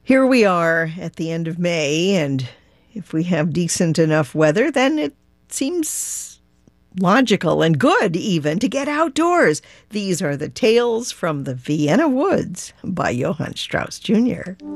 Here we are at the end of May, and if we have decent enough weather, then it seems logical and good even to get outdoors. These are the Tales from the Vienna Woods by Johann Strauss Jr.